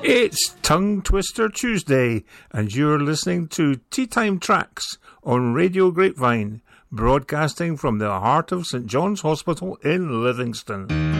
It's Tongue Twister Tuesday, and you're listening to Tea Time Tracks on Radio Grapevine, broadcasting from the heart of St John's Hospital in Livingston.